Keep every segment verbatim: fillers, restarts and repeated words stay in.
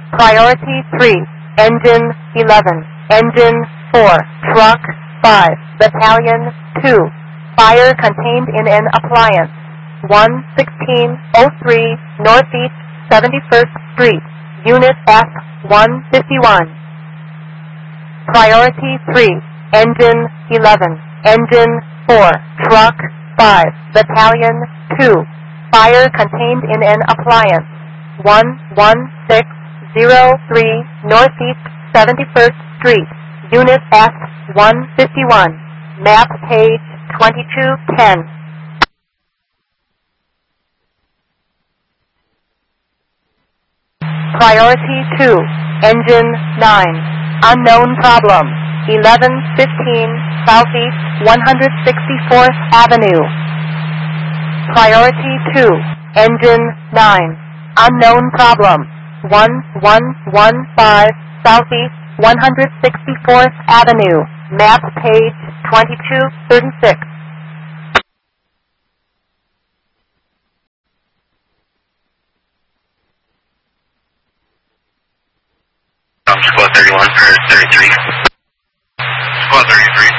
Priority three, Engine eleven, Engine four, Truck five, Battalion two. Fire contained in an appliance. one sixteen oh three Northeast seventy-first Street, Unit F one fifty-one. Priority three, Engine eleven, Engine four, Truck five, Battalion two. Fire contained in an appliance. one one six oh three Northeast seventy-first Street, Unit F one fifty-one. Map page twenty-two ten. Priority two, Engine nine. Unknown problem. eleven fifteen Southeast one hundred sixty-fourth Avenue. Priority two, Engine nine. Unknown problem. one one one five Southeast one hundred sixty-fourth Avenue. Map page twenty-two thirty-six. Um, Squad thirty-one for thirty-three. Squad thirty-three.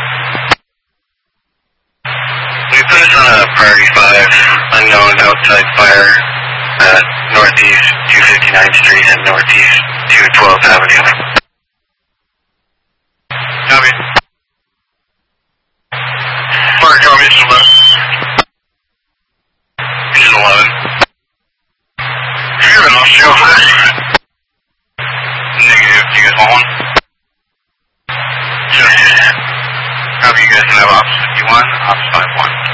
We put us on a priority five, unknown outside fire at Northeast two fifty-ninth Street and Northeast two twelfth Avenue.